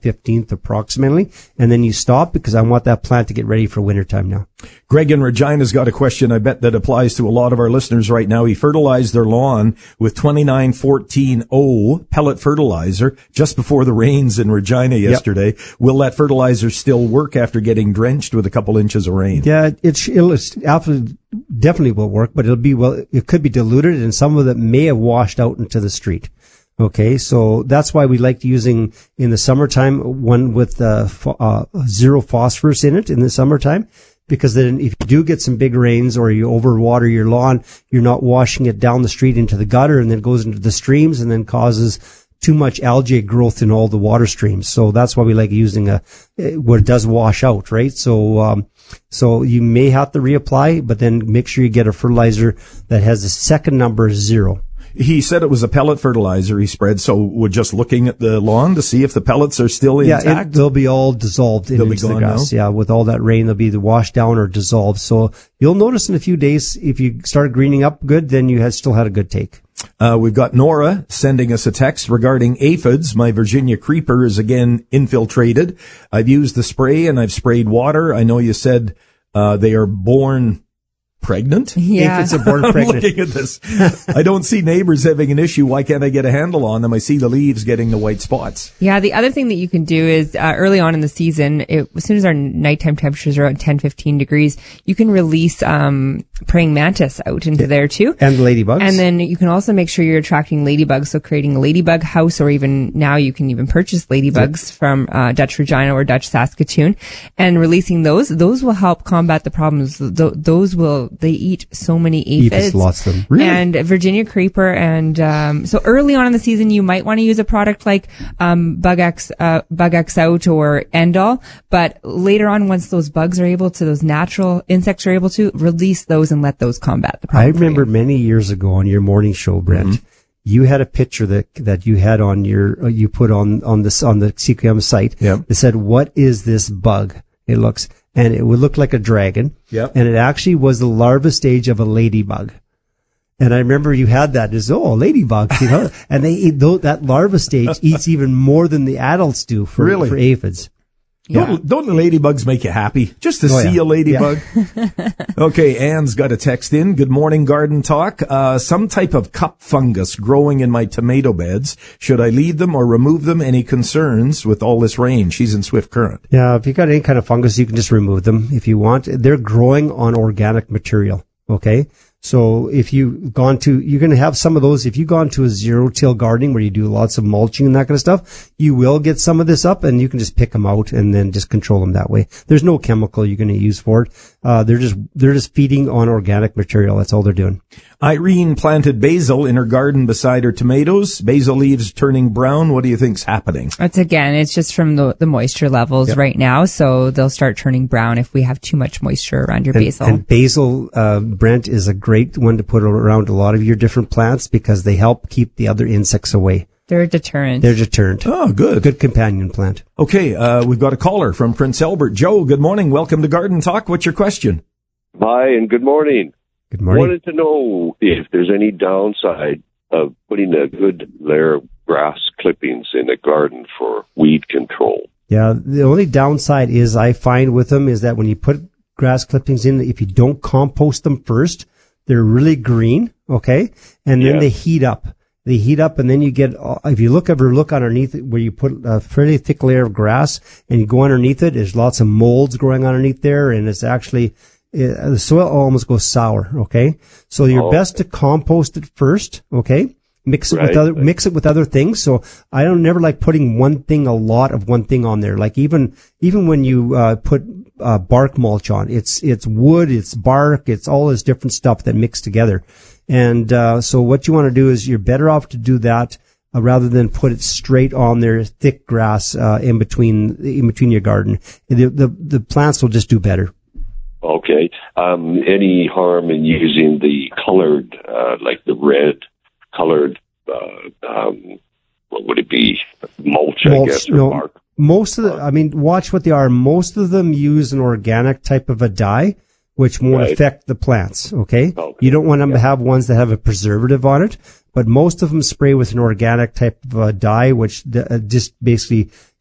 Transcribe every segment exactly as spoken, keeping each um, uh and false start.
fifteenth approximately. And then you stop because I want that plant to get ready for wintertime now. Greg in Regina's got a question I bet that applies to a lot of our listeners right now. He fertilized their lawn with twenty-nine fourteen O pellet fertilizer just before the rains in Regina yesterday. Yep. Will that fertilizer still work after getting drenched with a couple inches of rain? Yeah, it, it'll absolutely, definitely will work, but it'll be, well, it could be diluted and some of it may have washed out into the street. Okay, so that's why we like using in the summertime one with uh, uh, zero phosphorus in it in the summertime. Because then if you do get some big rains or you overwater your lawn, you're not washing it down the street into the gutter and then goes into the streams and then causes too much algae growth in all the water streams. So that's why we like using a, where it does wash out, right? So, um, so you may have to reapply, but then make sure you get a fertilizer that has the second number zero. He said it was a pellet fertilizer he spread, so we're just looking at the lawn to see if the pellets are still yeah, intact. Yeah, they'll be all dissolved they'll into be gone the grass. Now? Yeah, with all that rain, they'll be either washed down or dissolved. So you'll notice in a few days, if you start greening up good, then you had still had a good take. Uh, we've got Nora sending us a text regarding aphids. My Virginia creeper is again infiltrated. I've used the spray and I've sprayed water. I know you said uh, they are born pregnant? Yeah. Aphids are born pregnant. I'm looking at this. I don't see neighbors having an issue. Why can't I get a handle on them? I see the leaves getting the white spots. Yeah, the other thing that you can do is uh, early on in the season, it, as soon as our nighttime temperatures are around ten, fifteen degrees, you can release um praying mantis out into yeah. there too. And ladybugs. And then you can also make sure you're attracting ladybugs, so creating a ladybug house, or even now you can even purchase ladybugs yeah. from uh, Dutch Regina or Dutch Saskatoon, and releasing those. Those will help combat the problems. Th- those will, they eat so many aphids. Aphids, lots of them. Really? And Virginia creeper. And um so early on in the season, you might want to use a product like um Bug X, uh, Bug X Out or Endol. But later on, once those bugs are able to, those natural insects are able to, release those and let those combat the problem. I remember many years ago on your morning show, Brent, mm-hmm. you had a picture that that you had on your uh, you put on on this on the C Q M site. Yep. It said, "What is this bug?" It looks and it would look like a dragon. Yep. And it actually was the larva stage of a ladybug. And I remember you had that as, oh, ladybug, you know, and they eat though that larva stage eats even more than the adults do for really? for aphids. Yeah. Don't, don't the ladybugs make you happy? Just to oh, see yeah. a ladybug? Yeah. Okay, Anne's got a text in. Good morning, Garden Talk. Uh, some type of cup fungus growing in my tomato beds. Should I leave them or remove them? Any concerns with all this rain? She's in Swift Current. Yeah, if you got any kind of fungus, you can just remove them if you want. They're growing on organic material, okay? So if you've gone to, you're going to have some of those. If you've gone to a zero-till gardening where you do lots of mulching and that kind of stuff, you will get some of this up and you can just pick them out and then just control them that way. There's no chemical you're going to use for it. Uh, they're just, they're just feeding on organic material. That's all they're doing. Irene planted basil in her garden beside her tomatoes. Basil leaves turning brown. What do you think's happening? It's again, it's just from the, the moisture levels yep. right now. So they'll start turning brown if we have too much moisture around your and, basil. And basil, uh, Brent, is a great one to put around a lot of your different plants because they help keep the other insects away. They're a deterrent. They're deterrent. Oh, good. Good companion plant. Okay, uh, we've got a caller from Prince Albert. Joe, good morning. Welcome to Garden Talk. What's your question? Hi, and good morning. Good morning. Wanted to know if there's any downside of putting a good layer of grass clippings in a garden for weed control. Yeah, the only downside is I find with them is that when you put grass clippings in, if you don't compost them first, they're really green, okay? And then yeah. they heat up. They heat up and then you get, if you look ever look underneath it where you put a fairly thick layer of grass and you go underneath it, there's lots of molds growing underneath there and it's actually, it, the soil almost goes sour, okay? So you're oh, best okay. to compost it first, okay? Mix it right, with other, right. mix it with other things. So I don't never like putting one thing, a lot of one thing on there. Like even, even when you, uh, put, uh, bark mulch on, it's, it's wood, it's bark, it's all this different stuff that mix together. And, uh, so what you want to do is you're better off to do that, uh, rather than put it straight on there, thick grass, uh, in between, in between your garden. The, the, the plants will just do better. Okay. Um, any harm in using the colored, uh, like the red colored, uh, um, what would it be? Mulch, mulch I guess, or no, bark? Most of the, I mean, watch what they are. Most of them use an organic type of a dye, which won't right. affect the plants, okay? okay? You don't want them yeah. to have ones that have a preservative on it, but most of them spray with an organic type of uh, dye, which uh, just basically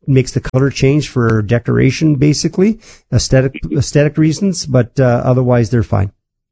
makes the color change for decoration, basically, aesthetic, aesthetic reasons, but, uh, otherwise they're fine.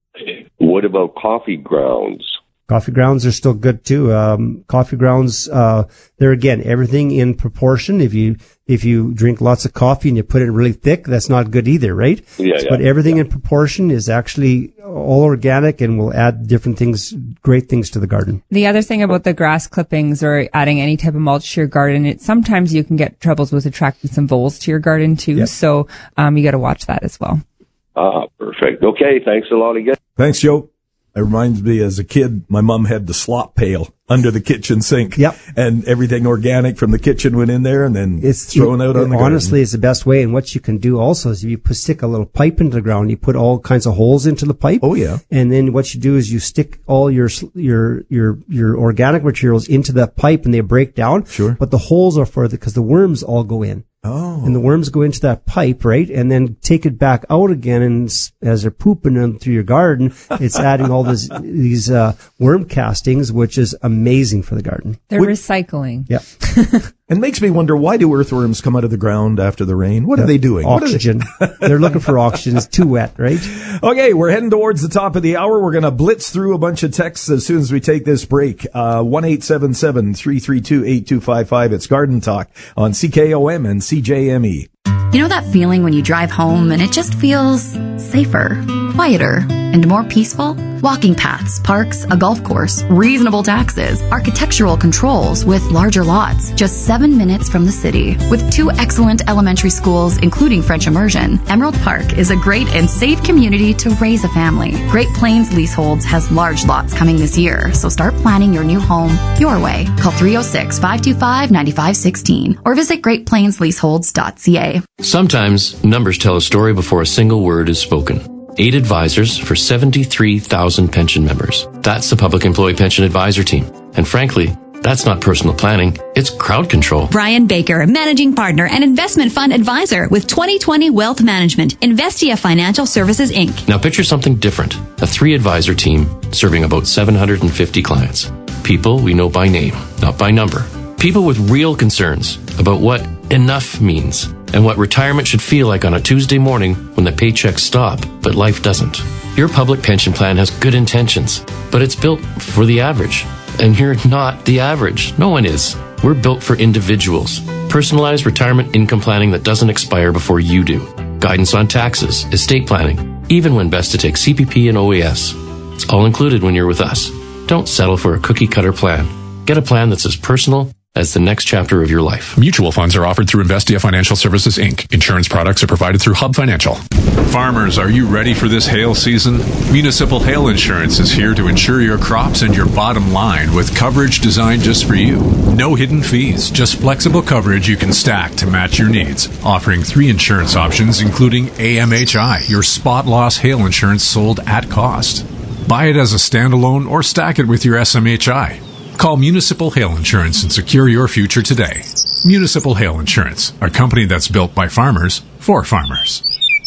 What about coffee grounds? Coffee grounds are still good too. Um, coffee grounds, uh, they're again, everything in proportion. If you, if you drink lots of coffee and you put it really thick, that's not good either, right? Yeah, yeah. But everything yeah. in proportion is actually all organic and will add different things, great things to the garden. The other thing about the grass clippings or adding any type of mulch to your garden, it sometimes you can get troubles with attracting some voles to your garden too. Yep. So, um, you got to watch that as well. Ah, perfect. Okay. Thanks a lot again. Thanks, Joe. It reminds me, as a kid, my mom had the slop pail under the kitchen sink. Yep. And everything organic from the kitchen went in there and then it's thrown out on the garden. Honestly, it's the best way. And what you can do also is if you put, stick a little pipe into the ground, you put all kinds of holes into the pipe. Oh, yeah. And then what you do is you stick all your, your, your, your organic materials into that pipe and they break down. Sure. But the holes are for the, because the worms all go in. Oh. And the worms go into that pipe, right? And then take it back out again. And as they're pooping in through your garden, it's adding all this, these, uh, worm castings, which is amazing for the garden. They're Would, recycling. Yeah. And makes me wonder, why do earthworms come out of the ground after the rain? What yeah. are they doing? Oxygen. What are they? They're looking for oxygen. It's too wet, right? Okay, we're heading towards the top of the hour. We're going to blitz through a bunch of texts as soon as we take this break. Uh, one eight seven seven, three three two, eight two five five. It's Garden Talk on C K O M and C J M E. You know that feeling when you drive home and it just feels safer, quieter, and more peaceful? Walking paths, parks, a golf course, reasonable taxes, architectural controls with larger lots, just seven minutes from the city. With two excellent elementary schools, including French immersion, Emerald Park is a great and safe community to raise a family. Great Plains Leaseholds has large lots coming this year, so start planning your new home your way. Call three oh six, five two five, nine five one six or visit great plains leaseholds dot c a. Sometimes numbers tell a story before a single word is spoken. Eight advisors for seventy-three thousand pension members. That's the Public Employee Pension Advisor Team. And frankly, that's not personal planning, it's crowd control. Brian Baker, Managing Partner and Investment Fund Advisor with twenty twenty Wealth Management, Investia Financial Services, Incorporated. Now picture something different. A three-advisor team serving about seven hundred fifty clients. People we know by name, not by number. People with real concerns about what enough means and what retirement should feel like on a Tuesday morning when the paychecks stop, but life doesn't. Your public pension plan has good intentions, but it's built for the average. And you're not the average. No one is. We're built for individuals. Personalized retirement income planning that doesn't expire before you do. Guidance on taxes, estate planning, even when best to take C P P and O A S. It's all included when you're with us. Don't settle for a cookie-cutter plan. Get a plan that's as personal as the next chapter of your life. Mutual funds are offered through Investia Financial Services, Incorporated. Insurance products are provided through Hub Financial. Farmers, are you ready for this hail season? Municipal Hail Insurance is here to insure your crops and your bottom line with coverage designed just for you. No hidden fees, just flexible coverage you can stack to match your needs. Offering three insurance options, including A M H I, your spot loss hail insurance sold at cost. Buy it as a standalone or stack it with your S M H I. Call Municipal Hail Insurance and secure your future today. Municipal Hail Insurance, a company that's built by farmers for farmers.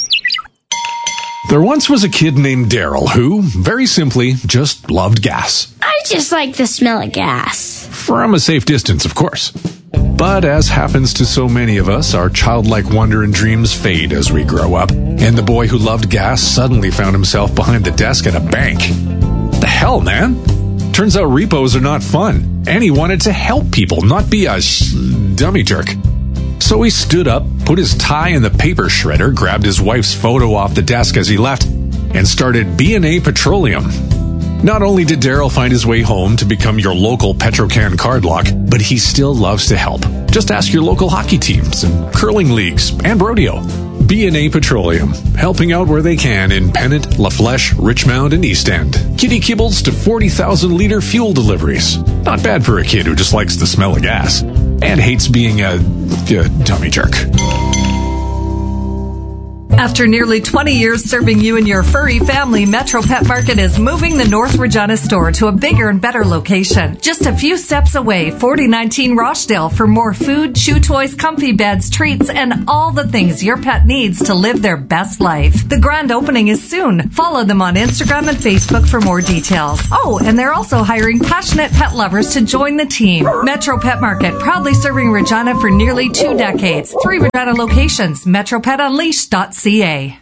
There once was a kid named Daryl who, very simply, just loved gas. I just like the smell of gas. From a safe distance, of course. But as happens to so many of us, our childlike wonder and dreams fade as we grow up. And the boy who loved gas suddenly found himself behind the desk at a bank. The hell, man? Turns out repos are not fun, and he wanted to help people, not be a sh- dummy jerk. So he stood up, put his tie in the paper shredder, grabbed his wife's photo off the desk as he left, and started B and A Petroleum. Not only did Daryl find his way home to become your local Petrocan card lock, but he still loves to help. Just ask your local hockey teams and curling leagues and rodeo. B and A Petroleum, helping out where they can in Pennant, La Flèche, Richmond, and East End. Kitty kibbles to forty thousand liter fuel deliveries. Not bad for a kid who just likes the smell of gas and hates being a, a dummy jerk. After nearly twenty years serving you and your furry family, Metro Pet Market is moving the North Regina store to a bigger and better location. Just a few steps away, forty nineteen Rochdale, for more food, chew toys, comfy beds, treats, and all the things your pet needs to live their best life. The grand opening is soon. Follow them on Instagram and Facebook for more details. Oh, and they're also hiring passionate pet lovers to join the team. Metro Pet Market, proudly serving Regina for nearly two decades. Three Regina locations, metro pet unleashed dot c a.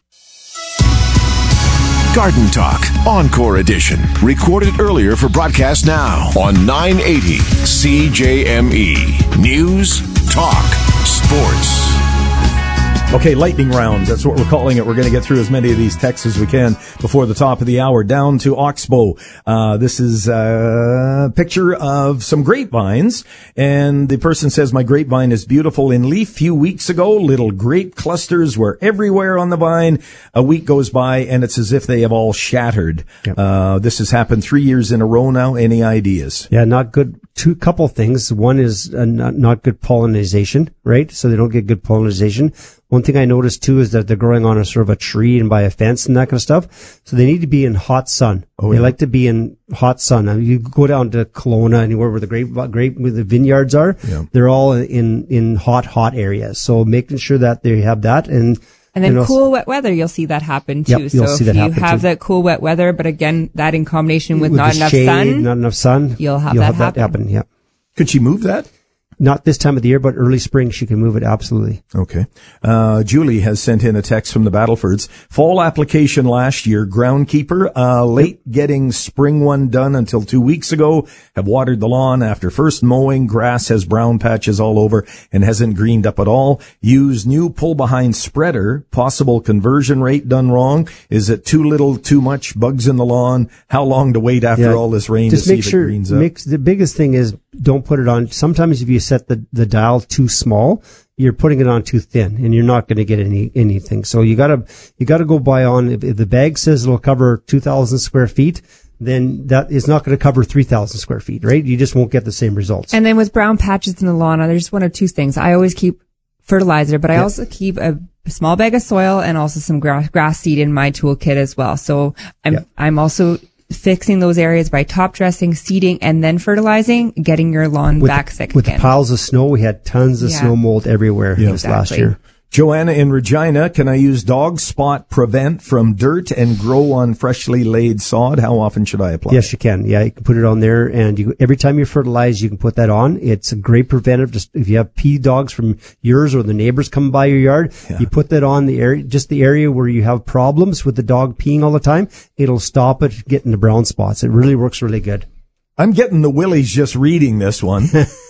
Garden Talk, Encore Edition. Recorded earlier for broadcast now on nine eighty C J M E. News, talk, sports. Okay, lightning round. That's what we're calling it. We're going to get through as many of these texts as we can before the top of the hour. Down to Oxbow. Uh, this is a picture of some grapevines. And the person says, my grapevine is beautiful in leaf. Few weeks ago, little grape clusters were everywhere on the vine. A week goes by and it's as if they have all shattered. Yep. Uh, this has happened three years in a row now. Any ideas? Yeah, not good. Two couple things. One is uh, not, not good pollination, right? So they don't get good pollination. One thing I noticed too is that they're growing on a sort of a tree and by a fence and that kind of stuff. So they need to be in hot sun. Oh, they yeah. like to be in hot sun. I mean, you go down to Kelowna, anywhere where the grape, grape, where the vineyards are. Yeah. They're all in, in hot, hot areas. So making sure that they have that and, And then you know, cool, wet weather, you'll see that happen too. Yep, so if you have too. that cool, wet weather, but again, that in combination with, with not enough shade, sun, not enough sun, you'll have you'll that have happen. that happen. Yeah. Could she move that? Not this time of the year, but early spring, she can move it absolutely. Okay. Uh, Julie has sent in a text from the Battlefords. Fall application last year, groundkeeper, uh, late getting spring one done until two weeks ago. Have watered the lawn after first mowing. Grass has brown patches all over and hasn't greened up at all. Use new pull behind spreader. Possible conversion rate done wrong. Is it too little, too much? Bugs in the lawn? How long to wait after yeah. all this rain Just to see make if sure, it greens up? Make, the biggest thing is don't put it on. Sometimes if you set the, the dial too small, you're putting it on too thin and you're not going to get any, anything. So you gotta, you gotta go by on, if, if the bag says it'll cover two thousand square feet, then that is not going to cover three thousand square feet, right? You just won't get the same results. And then with brown patches in the lawn, there's one or two things. I always keep fertilizer, but I yep. also keep a small bag of soil and also some grass, grass seed in my toolkit as well. So I'm, yep. I'm also fixing those areas by top dressing, seeding, and then fertilizing, getting your lawn with back the, thick with again. With piles of snow, we had tons of yeah. snow mold everywhere yeah. this exactly. last year. Joanna in Regina, can I use dog spot prevent from dirt and grow on freshly laid sod? How often should I apply? Yes, you can. Yeah, you can put it on there, and you, every time you fertilize, you can put that on. It's a great preventive. Just if you have pea dogs from yours or the neighbors coming by your yard, yeah. you put that on the area, just the area where you have problems with the dog peeing all the time. It'll stop it getting the brown spots. It really works really good. I'm getting the willies just reading this one.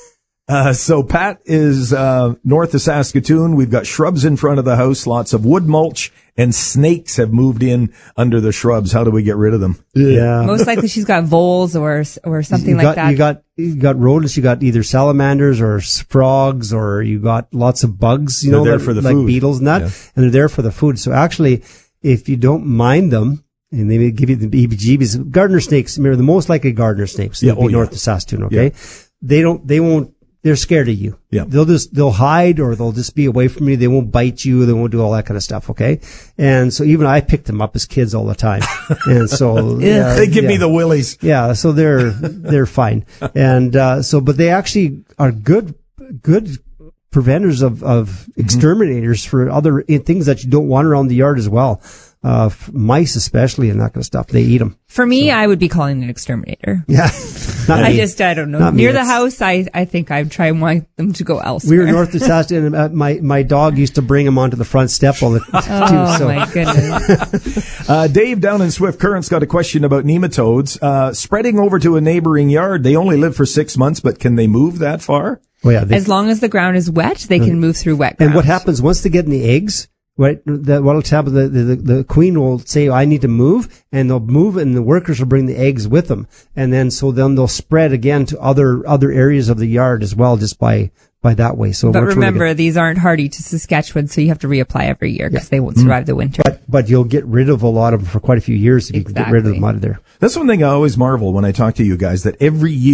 Uh, so Pat is, uh, north of Saskatoon. We've got shrubs in front of the house, lots of wood mulch, and snakes have moved in under the shrubs. How do we get rid of them? Yeah. Most likely she's got voles or, or something you like got, that. You got, you got rodents, you got either salamanders or frogs, or you got lots of bugs, you they're know, there that, for the like food. beetles and that, yeah. and they're there for the food. So actually, if you don't mind them, and they may give you the E B G Bs, gardener snakes, remember the most likely gardener snakes, yeah, they'll oh, be north yeah. of Saskatoon, okay? Yeah. They don't, they won't, they're scared of you. Yeah. They'll just, they'll hide or they'll just be away from you. They won't bite you. They won't do all that kind of stuff. Okay. And so even I picked them up as kids all the time. And so, yeah, they give yeah. me the willies. Yeah. So they're, they're fine. And, uh, so, but they actually are good, good preventers of, of exterminators mm-hmm. for other things that you don't want around the yard as well. Uh, mice especially and that kind of stuff. They eat them. For me, so. I would be calling an exterminator. Yeah. I me. just, I don't know. Not Near me, the house, I, I think I'd try and want them to go elsewhere. We were north of Saskatoon and my, my dog used to bring them onto the front step all the time. Oh, so. my goodness. uh, Dave down in Swift Current's got a question about nematodes. Uh, spreading over to a neighboring yard. They only live for six months, but can they move that far? Oh, yeah. They, as long as the ground is wet, they can move through wet ground. And what happens once they get in the eggs? Right, that what'll happen, the, the, the queen will say, I need to move, and they'll move, and the workers will bring the eggs with them. And then, so then they'll spread again to other, other areas of the yard as well, just by, by that way. So, but remember, really these aren't hardy to Saskatchewan, so you have to reapply every year because yeah. they won't survive mm-hmm. the winter. But, but you'll get rid of a lot of them for quite a few years if exactly. you can get rid of them out of there. That's one thing I always marvel when I talk to you guys, that every year,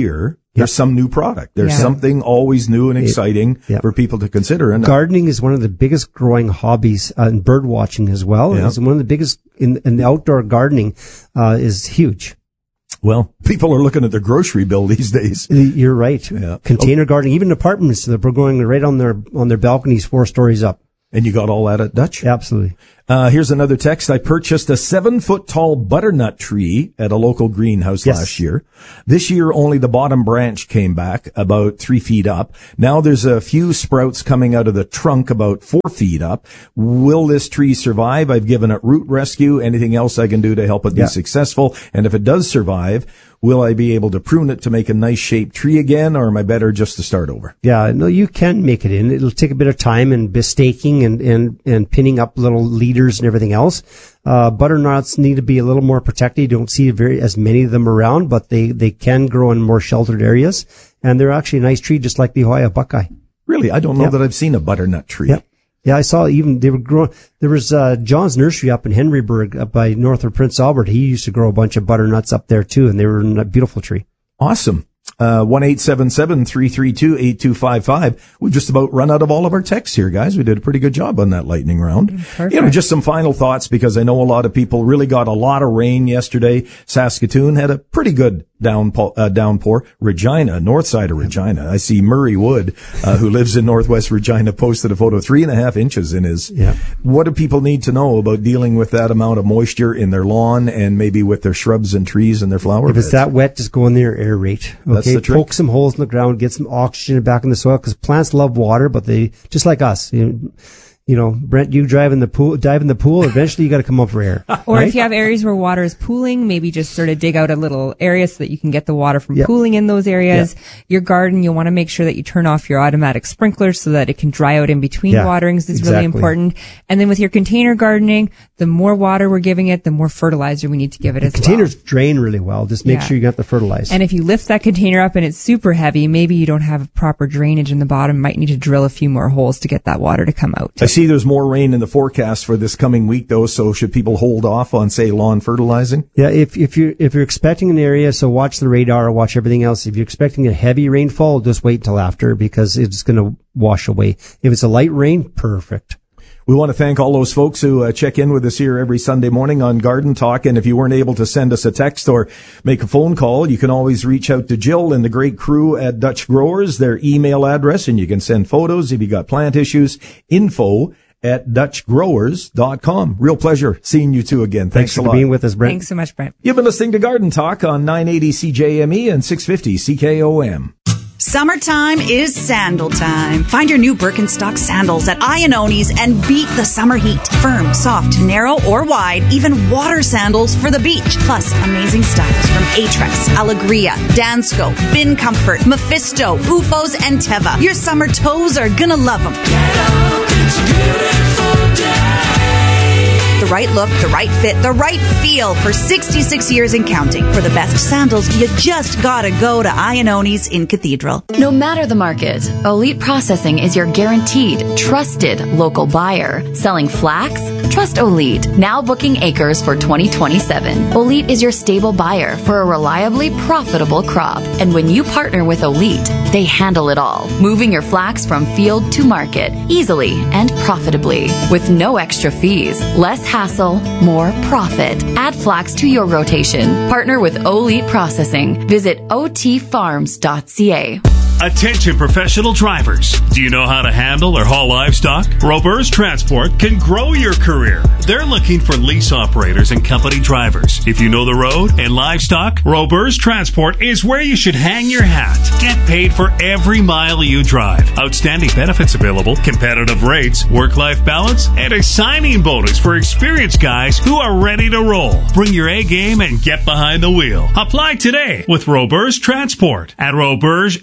there's some new product. There's Yeah. something always new and exciting It- yeah. for people to consider. And Gardening is one of the biggest growing hobbies, uh, and bird watching as well. Yeah. It's one of the biggest in, in the outdoor gardening, uh, is huge. well, people are looking at their grocery bill these days. You're right. Yeah. Container gardening, even apartments that are going right on their, on their balconies, four stories up. And you got all that at Dutch? Absolutely. Uh, here's another text. I purchased a seven foot tall butternut tree at a local greenhouse Yes. last year. This year, only the bottom branch came back about three feet up. Now there's a few sprouts coming out of the trunk about four feet up. Will this tree survive? I've given it root rescue. Anything else I can do to help it be Yeah. successful? And if it does survive, will I be able to prune it to make a nice shaped tree again, or am I better just to start over? Yeah, no, you can make it in. It'll take a bit of time and staking and, and, and pinning up little leaders and everything else. Uh, butternuts need to be a little more protected. You don't see very, as many of them around, but they, they can grow in more sheltered areas. And they're actually a nice tree, just like the Ohio buckeye. Really? I don't know Yep. that I've seen a butternut tree. Yep. Yeah, I saw even, they were growing, there was, uh, John's Nursery up in Henryburg, up by north of Prince Albert. He used to grow a bunch of butternuts up there too, and they were in a beautiful tree. Awesome. Uh, one eight seven seven, three three two, eight two five five. We've just about run out of all of our texts here, guys. We did a pretty good job on that lightning round. Perfect. You know, just some final thoughts, because I know a lot of people really got a lot of rain yesterday. Saskatoon had a pretty good downpour, uh, downpour. Regina, north side of Regina. I see Murray Wood, uh, who lives in northwest Regina, posted a photo, three and a half inches in his. Yeah. What do people need to know about dealing with that amount of moisture in their lawn and maybe with their shrubs and trees and their flower If beds? it's that wet, just go in there, aerate. Okay, That's the trick. poke some holes in the ground, get some oxygen back in the soil, because plants love water, but they, just like us, you know, you know, Brent, you drive in the pool, dive in the pool, eventually you got to come up for air. Or right? if you have areas where water is pooling, maybe just sort of dig out a little area so that you can get the water from Yep. pooling in those areas. Your garden, you'll want to make sure that you turn off your automatic sprinklers so that it can dry out in between Yeah, waterings. Is exactly. really important. And then with your container gardening, the more water we're giving it, the more fertilizer we need to give it as Containers well. drain really well. Just make Yeah. sure you got the fertilizer. And if you lift that container up and it's super heavy, maybe you don't have proper drainage in the bottom. Might need to drill a few more holes to get that water to come out. I see there's more rain in the forecast for this coming week, though. So should people hold off on, say, lawn fertilizing? Yeah, if if you if you're expecting an area, so watch the radar, watch everything else. If you're expecting a heavy rainfall, just wait till after, because it's going to wash away. If it's a light rain, perfect. We want to thank all those folks who uh, check in with us here every Sunday morning on Garden Talk. And if you weren't able to send us a text or make a phone call, you can always reach out to Jill and the great crew at Dutch Growers, their email address, and you can send photos if you got plant issues. Info at dutch growers dot com. Real pleasure seeing you two again. Thanks, Thanks a for lot. being with us, Brent. Thanks so much, Brent. You've been listening to Garden Talk on nine eighty C J M E and six fifty C K O M. Summertime is sandal time. Find your new Birkenstock sandals at Iannoni's and beat the summer heat. Firm, soft, narrow, or wide, even water sandals for the beach. Plus, amazing styles from Aetrex, Allegria, Dansko, Bin Comfort, Mephisto, U F Os, and Teva. Your summer toes are gonna love them. The right look, the right fit, the right feel for sixty-six years and counting. For the best sandals, you just gotta go to Iannoni's in Cathedral. No matter the market, Elite Processing is your guaranteed, trusted local buyer. Selling flax? Trust Elite. Now booking acres for twenty twenty-seven. Elite is your stable buyer for a reliably profitable crop. And when you partner with Elite, they handle it all, moving your flax from field to market easily and profitably with no extra fees, less hassle, more profit. Add flax to your rotation. Partner with Elite Processing. Visit o t farms dot c a. Attention professional drivers. Do you know how to handle or haul livestock? Roberts Transport can grow your career. They're looking for lease operators and company drivers. If you know the road and livestock, Roberts Transport is where you should hang your hat. Get paid for every mile you drive. Outstanding benefits available, competitive rates, work-life balance, and a signing bonus for experienced guys who are ready to roll. Bring your A game and get behind the wheel. Apply today with Roberts Transport at roberts inc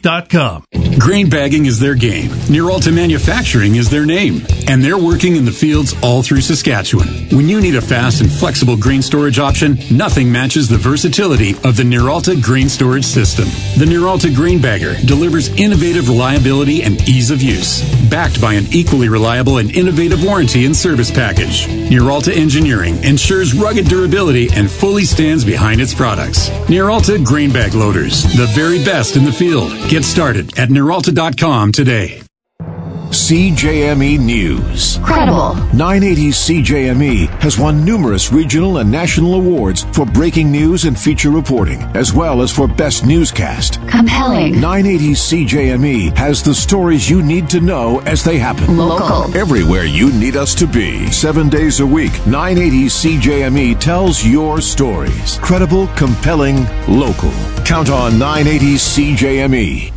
dot com. Grain bagging is their game. Nearalta Manufacturing is their name. And they're working in the fields all through Saskatchewan. When you need a fast and flexible grain storage option, nothing matches the versatility of the Nearalta Grain Storage System. The Nearalta Grain Bagger delivers innovative reliability and ease of use, backed by an equally reliable and innovative warranty and service package. Nearalta Engineering ensures rugged durability and fully stands behind its products. Nearalta Grain Bag Loaders, the very best in the field. Get started at Nearalta dot com today. C J M E News. Credible. nine eighty C J M E has won numerous regional and national awards for breaking news and feature reporting, as well as for best newscast. Compelling. nine eighty C J M E has the stories you need to know as they happen. Local. Everywhere you need us to be. Seven days a week, nine eighty C J M E tells your stories. Credible, compelling, local. Count on nine eighty C J M E.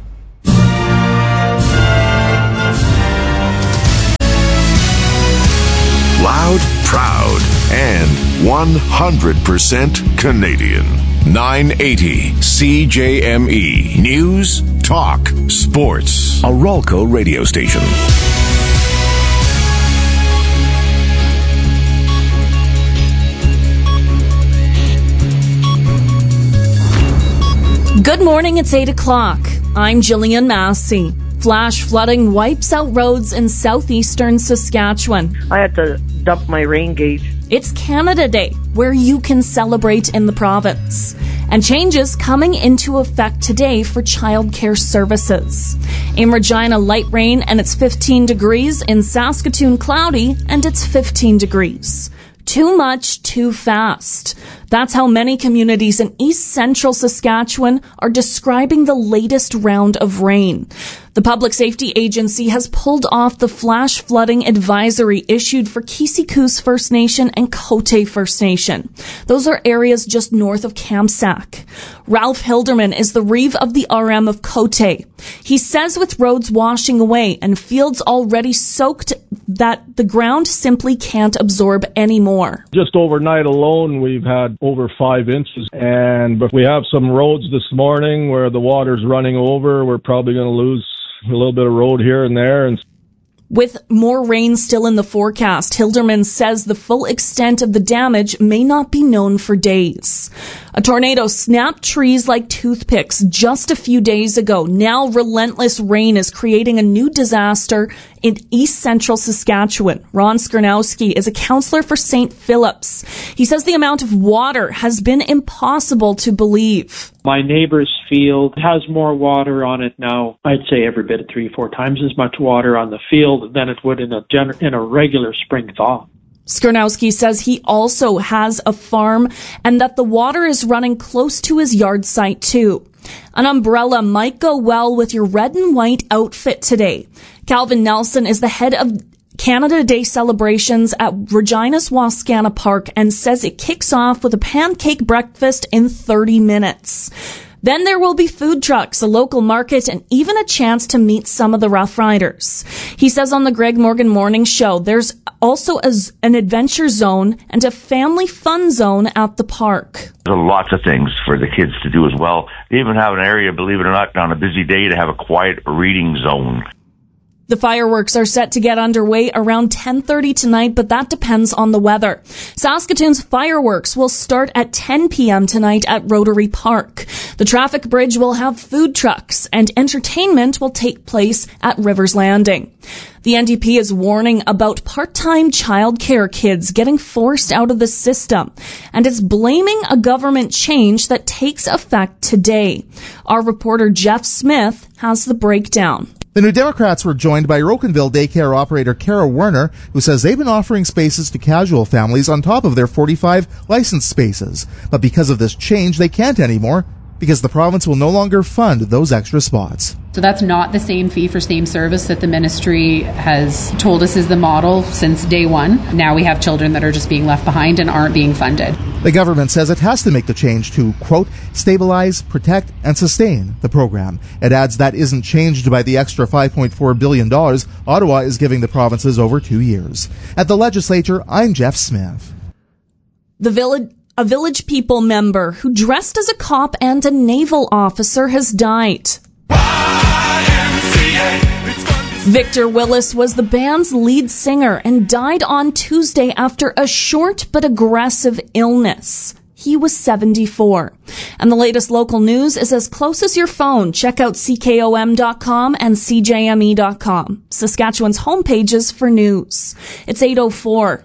Loud, proud, and one hundred percent Canadian. nine eighty C J M E. News, talk, sports. A Ralco radio station. Good morning, it's eight o'clock. I'm Jillian Massey. Flash flooding wipes out roads in southeastern Saskatchewan. I had to dump my rain gauge. It's Canada Day, where you can celebrate in the province. And changes coming into effect today for childcare services. In Regina, light rain and it's fifteen degrees. In Saskatoon, cloudy and it's fifteen degrees. Too much, too fast. That's how many communities in east central Saskatchewan are describing the latest round of rain. The Public Safety Agency has pulled off the flash flooding advisory issued for Kisikuus First Nation and Cote First Nation. Those are areas just north of Kamsack. Ralph Hilderman is the Reeve of the R M of Cote. He says with roads washing away and fields already soaked that the ground simply can't absorb anymore. Just overnight alone, we've had over five inches. And but we have some roads this morning where the water's running over. We're probably going to lose a little bit of road here and there. And with more rain still in the forecast, Hilderman says the full extent of the damage may not be known for days. A tornado snapped trees like toothpicks just a few days ago. Now relentless rain is creating a new disaster in east central Saskatchewan. Ron Skernowski is a counselor for Saint Philip's. He says the amount of water has been impossible to believe. My neighbor's field has more water on it now. I'd say every bit of three, four times as much water on the field than it would in a gener- in a regular spring thaw. Skernowski says he also has a farm and that the water is running close to his yard site too. An umbrella might go well with your red and white outfit today. Calvin Nelson is the head of Canada Day celebrations at Regina's Wascana Park and says it kicks off with a pancake breakfast in thirty minutes. Then there will be food trucks, a local market, and even a chance to meet some of the Rough Riders. He says on the Greg Morgan Morning Show, there's also a, an adventure zone and a family fun zone at the park. There's lots of things for the kids to do as well. They even have an area, believe it or not, on a busy day to have a quiet reading zone. The fireworks are set to get underway around ten thirty tonight, but that depends on the weather. Saskatoon's fireworks will start at ten p.m. tonight at Rotary Park. The traffic bridge will have food trucks, and entertainment will take place at Rivers Landing. The N D P is warning about part-time childcare kids getting forced out of the system, and is blaming a government change that takes effect today. Our reporter Jeff Smith has the breakdown. The New Democrats were joined by Rocanville daycare operator Kara Werner, who says they've been offering spaces to casual families on top of their forty-five licensed spaces. But because of this change, they can't anymore, because the province will no longer fund those extra spots. So that's not the same fee for same service that the ministry has told us is the model since day one. Now we have children that are just being left behind and aren't being funded. The government says it has to make the change to, quote, stabilize, protect, and sustain the program. It adds that isn't changed by the extra five point four billion dollars Ottawa is giving the provinces over two years. At the legislature, I'm Jeff Smith. The village... A Village People member who dressed as a cop and a naval officer has died. Victor Willis was the band's lead singer and died on Tuesday after a short but aggressive illness. He was seventy-four. And the latest local news is as close as your phone. Check out C K O M dot com and C J M E dot com, Saskatchewan's homepages for news. It's eight oh four.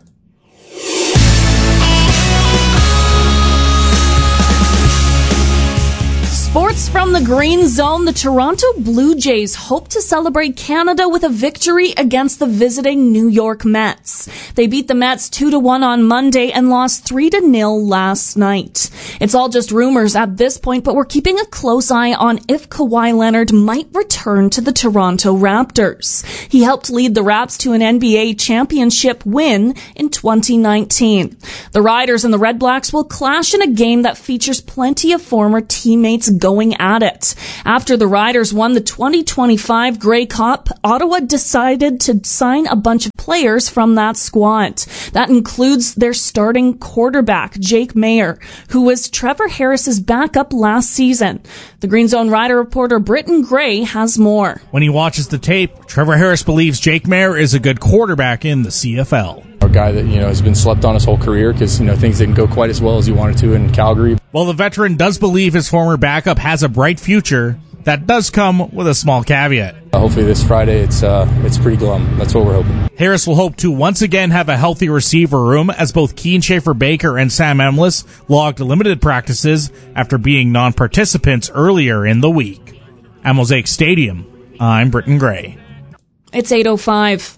Sports from the Green Zone. The Toronto Blue Jays hope to celebrate Canada with a victory against the visiting New York Mets. They beat the Mets two to one on Monday and lost three to nil last night. It's all just rumors at this point, but we're keeping a close eye on if Kawhi Leonard might return to the Toronto Raptors. He helped lead the Raps to an N B A championship win in twenty nineteen. The Riders and the Red Blacks will clash in a game that features plenty of former teammates going at it. After the Riders won the twenty twenty-five Grey Cup, Ottawa decided to sign a bunch of players from that squad. That includes their starting quarterback, Jake Maier, who was Trevor Harris's backup last season. The Green Zone Rider reporter Britton Gray has more. When he watches the tape, Trevor Harris believes Jake Maier is a good quarterback in the C F L. A guy that, you know, has been slept on his whole career because, you know, things didn't go quite as well as he wanted to in Calgary. While the veteran does believe his former backup has a bright future, that does come with a small caveat. Uh, hopefully this Friday it's uh, it's pretty glum. That's what we're hoping. Harris will hope to once again have a healthy receiver room as both Keen Schaefer-Baker and Sam Emlis logged limited practices after being non-participants earlier in the week. At Mosaic Stadium, I'm Britton Gray. It's eight oh five.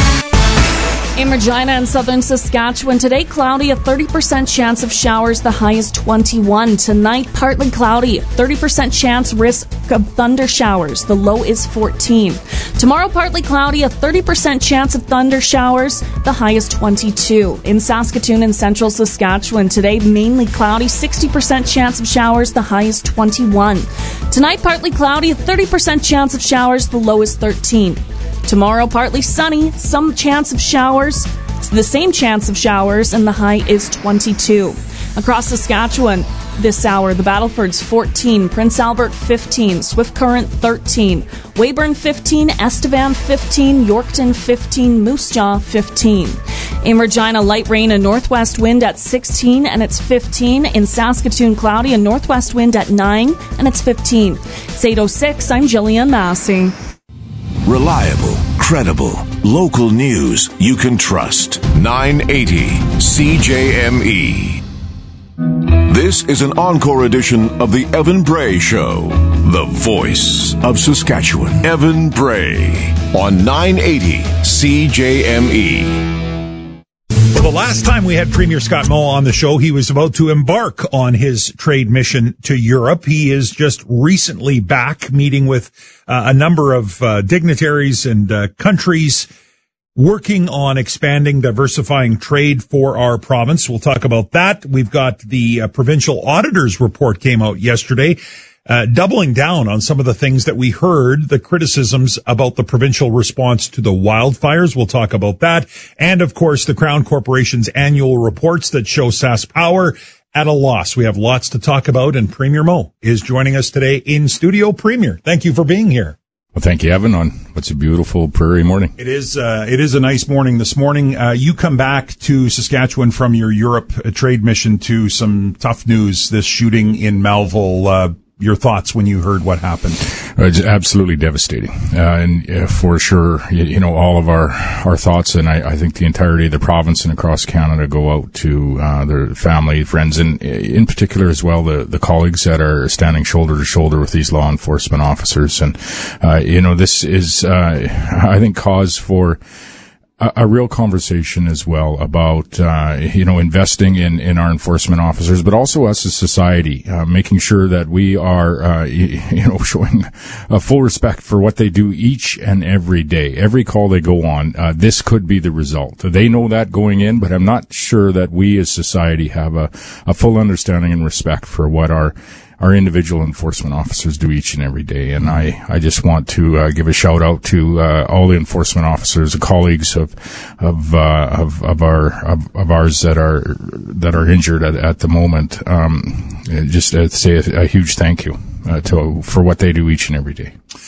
In Regina and southern Saskatchewan, today cloudy, a thirty percent chance of showers, the high is twenty-one. Tonight, partly cloudy, thirty percent chance risk of thunder showers, the low is fourteen. Tomorrow, partly cloudy, a thirty percent chance of thunder showers, the high is twenty-two. In Saskatoon and central Saskatchewan, today mainly cloudy, sixty percent chance of showers, the high is twenty-one. Tonight, partly cloudy, a thirty percent chance of showers, the low is thirteen. Tomorrow, partly sunny, some chance of showers, the same chance of showers, and the high is twenty-two. Across Saskatchewan this hour, the Battleford's fourteen, Prince Albert fifteen, Swift Current thirteen, Weyburn fifteen, Estevan fifteen, Yorkton fifteen, Moose Jaw fifteen. In Regina, light rain and northwest wind at sixteen, and it's fifteen. In Saskatoon, cloudy and northwest wind at nine, and it's fifteen. It's eight oh six. I'm Jillian Massey. Reliable, credible, local news you can trust. nine eighty C J M E. This is an encore edition of the Evan Bray Show, the voice of Saskatchewan. Evan Bray on nine eighty C J M E. Well, the last time we had Premier Scott Moe on the show, he was about to embark on his trade mission to Europe. He is just recently back meeting with uh, a number of uh, dignitaries and uh, countries working on expanding, diversifying trade for our province. We'll talk about that. We've got the uh, provincial auditor's report came out yesterday. Uh, doubling down on some of the things that we heard, the criticisms about the provincial response to the wildfires. We'll talk about that. And, of course, the Crown Corporation's annual reports that show SaskPower at a loss. We have lots to talk about, and Premier Moe is joining us today in studio. Premier, thank you for being here. Well, thank you, Evan, on what's a beautiful prairie morning. It is, uh, it is a nice morning this morning. Uh, you come back to Saskatchewan from your Europe uh, trade mission to some tough news, this shooting in Melville. Uh, Your thoughts when you heard what happened? It's absolutely devastating. Uh, and uh, for sure, you, you know, all of our, our thoughts, and I, I think the entirety of the province and across Canada go out to uh, their family, friends, and in particular as well, the, the colleagues that are standing shoulder to shoulder with these law enforcement officers. And, uh, you know, this is, uh, I think, cause for A, a real conversation as well about, uh, you know, investing in, in our enforcement officers, but also us as society, uh, making sure that we are, uh, you, you know, showing a full respect for what they do each and every day. Every call they go on, uh, this could be the result. They know that going in, but I'm not sure that we as society have a, a full understanding and respect for what our our individual enforcement officers do each and every day. And I, I just want to uh, give a shout out to uh, all the enforcement officers, the colleagues of of uh, of, of our of, of ours that are that are injured at, at the moment. Um, just to say a, a huge thank you uh, to for what they do each and every day.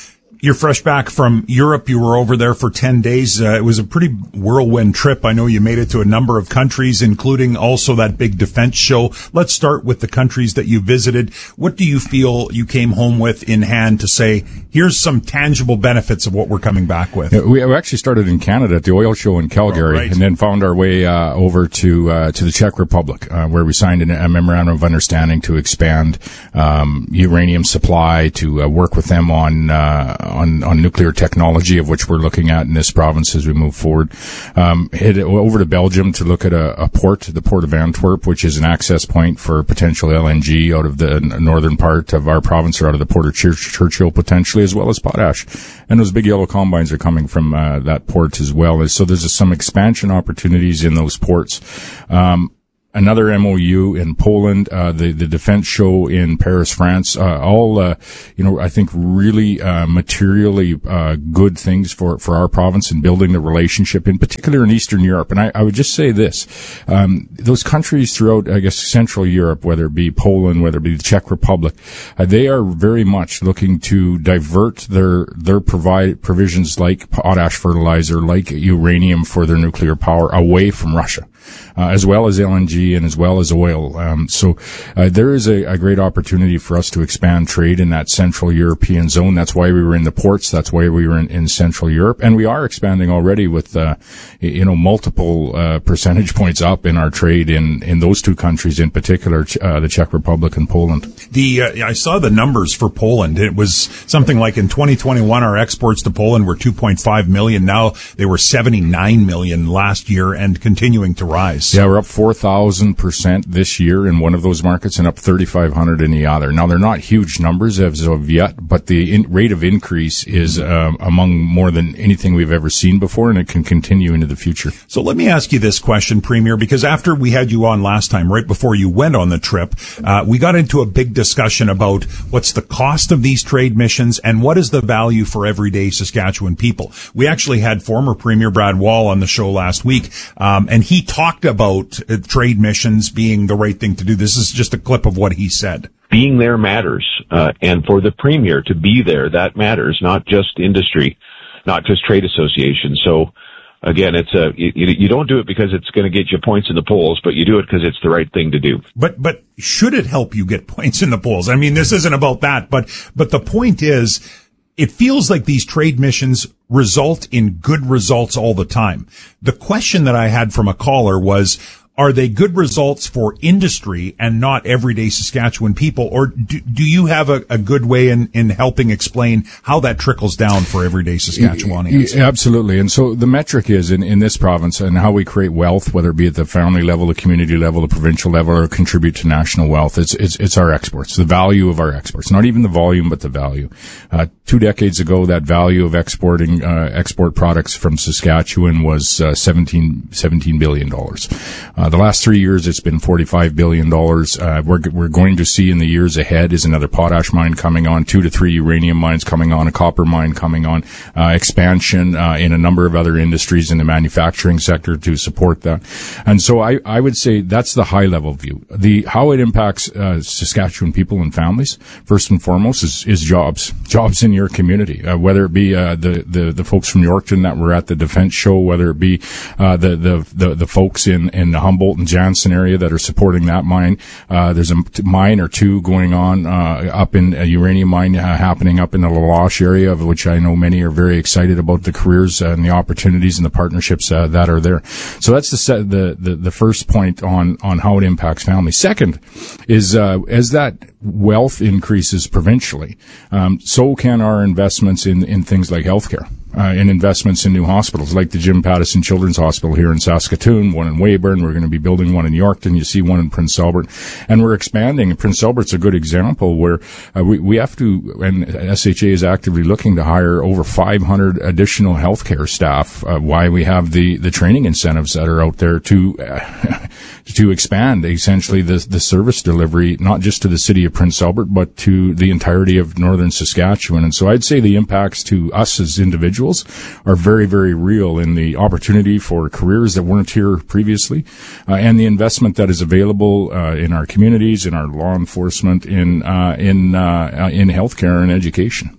You're fresh back from Europe. You were over there for ten days. Uh, it was a pretty whirlwind trip. I know you made it to a number of countries, including also that big defense show. Let's start with the countries that you visited. What do you feel you came home with in hand to say, here's some tangible benefits of what we're coming back with? Yeah, we actually started in Canada at the oil show in Calgary, oh, right. and then found our way uh, over to uh, to the Czech Republic, uh, where we signed a memorandum of understanding to expand um, uranium supply, to uh, work with them on uh, on on nuclear technology, of which we're looking at in this province as we move forward. Um, head over to Belgium to look at a, a port, the Port of Antwerp, which is an access point for potential L N G out of the northern part of our province, or out of the Port of Churchill potentially, as well as potash. And those big yellow combines are coming from uh, that port as well. So there's some expansion opportunities in those ports. Um, Another M O U in Poland, uh, the, the defense show in Paris, France, uh, all, uh, you know, I think really, uh, materially, uh, good things for, for our province in building the relationship, in particular in Eastern Europe. And I, I would just say this, um, those countries throughout, I guess, Central Europe, whether it be Poland, whether it be the Czech Republic, uh, they are very much looking to divert their, their provide, provisions like potash fertilizer, like uranium for their nuclear power away from Russia. Uh, as well as L N G and as well as oil. Um, so uh, there is a, a great opportunity for us to expand trade in that Central European zone. That's why we were in the ports. That's why we were in, in Central Europe. And we are expanding already with, uh, you know, multiple uh, percentage points up in our trade in, in those two countries, in particular, uh, the Czech Republic and Poland. The uh, I saw the numbers for Poland. It was something like in twenty twenty-one, our exports to Poland were two point five million. Now they were seventy-nine million last year and continuing to rise. Yeah, we're up four thousand percent this year in one of those markets and up thirty-five hundred in the other. Now, they're not huge numbers as of yet, but the in- rate of increase is um, among more than anything we've ever seen before, and it can continue into the future. So let me ask you this question, Premier, because after we had you on last time, right before you went on the trip, uh, we got into a big discussion about what's the cost of these trade missions and what is the value for everyday Saskatchewan people. We actually had former Premier Brad Wall on the show last week, um, and he talked about about uh, trade missions being the right thing to do. This is just a clip of what he said. Being there matters, uh, and for the Premier to be there, that matters, not just industry, not just trade associations. So, again, it's a you, you don't do it because it's going to get you points in the polls, but you do it because it's the right thing to do. But but should it help you get points in the polls? I mean, this isn't about that, but but the point is, it feels like these trade missions result in good results all the time. The question that I had from a caller was, are they good results for industry and not everyday Saskatchewan people? Or do, do you have a, a good way in, in helping explain how that trickles down for everyday Saskatchewanians? Absolutely. And so the metric is in, in this province and how we create wealth, whether it be at the family level, the community level, the provincial level, or contribute to national wealth. It's, it's, it's our exports, the value of our exports, not even the volume, but the value. Uh, two decades ago, that value of exporting, uh, export products from Saskatchewan was, uh, seventeen, seventeen billion dollars. Uh, the last three years, it's been forty-five billion dollars. Uh, we're, we're going to see in the years ahead is another potash mine coming on, two to three uranium mines coming on, a copper mine coming on, uh, expansion, uh, in a number of other industries in the manufacturing sector to support that. And so I, I would say that's the high level view. The, how it impacts, uh, Saskatchewan people and families, first and foremost, is, is jobs, jobs in your community, uh, whether it be, uh, the, the, the folks from Yorkton that were at the defense show, whether it be, uh, the, the, the, the folks in, in the Humboldt and Jansen area that are supporting that mine. Uh, there's a mine or two going on, uh, up in a uranium mine, uh, happening up in the La Loche area, of which I know many are very excited about the careers and the opportunities and the partnerships, uh, that are there. So that's the, set, the, the, the first point on, on how it impacts families. Second is, uh, as that wealth increases provincially, um, so can our investments in, in things like healthcare. Uh, and investments in new hospitals like the Jim Pattison Children's Hospital here in Saskatoon, one in Weyburn. We're going to be building one in Yorkton. You see one in Prince Albert. And we're expanding. Prince Albert's a good example where uh, we, we have to, and S H A is actively looking to hire over five hundred additional healthcare staff, uh, why we have the, the training incentives that are out there to, uh, to expand essentially the, the service delivery, not just to the city of Prince Albert, but to the entirety of northern Saskatchewan. And so I'd say the impacts to us as individuals are very, very real in the opportunity for careers that weren't here previously, uh, and the investment that is available uh, in our communities, in our law enforcement, in uh, in uh, in healthcare and education.